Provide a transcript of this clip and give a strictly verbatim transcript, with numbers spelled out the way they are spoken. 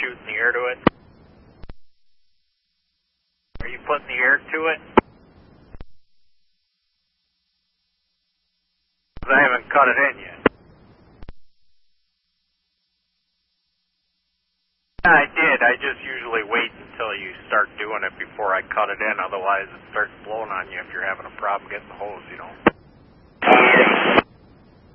shooting the air to it? Are you putting the air to it? I haven't cut it in yet. Yeah, I did. I just usually wait until you start doing it before I cut it in. Otherwise, it starts blowing on you if you're having a problem getting the hose, you know.